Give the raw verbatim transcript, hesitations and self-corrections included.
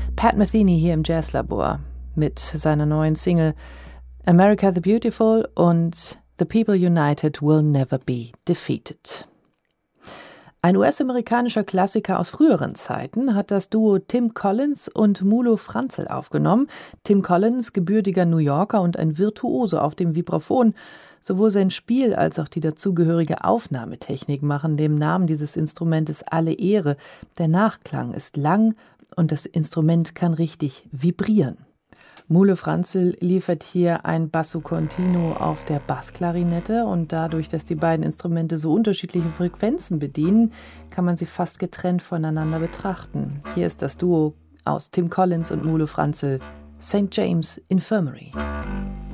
Pat Metheny hier im Jazzlabor mit seiner neuen Single America the Beautiful und The People United Will Never Be Defeated. Ein U S-amerikanischer Klassiker aus früheren Zeiten hat das Duo Tim Collins und Mulo Franzel aufgenommen. Tim Collins, gebürtiger New Yorker und ein Virtuose auf dem Vibraphon. Sowohl sein Spiel als auch die dazugehörige Aufnahmetechnik machen dem Namen dieses Instrumentes alle Ehre. Der Nachklang ist lang und das Instrument kann richtig vibrieren. Mulo Franzel liefert hier ein Basso Continuo auf der Bassklarinette und dadurch, dass die beiden Instrumente so unterschiedliche Frequenzen bedienen, kann man sie fast getrennt voneinander betrachten. Hier ist das Duo aus Tim Collins und Mulo Franzel, Saint James Infirmary.